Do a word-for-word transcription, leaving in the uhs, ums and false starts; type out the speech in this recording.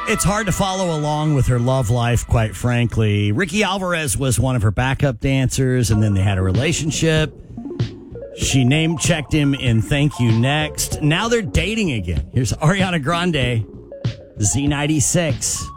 It's hard to follow along with her love life, quite frankly. Ricky Alvarez was one of her backup dancers, and then they had a relationship. She name-checked him in Thank You Next. Now they're dating again. Here's Ariana Grande, Z ninety-six.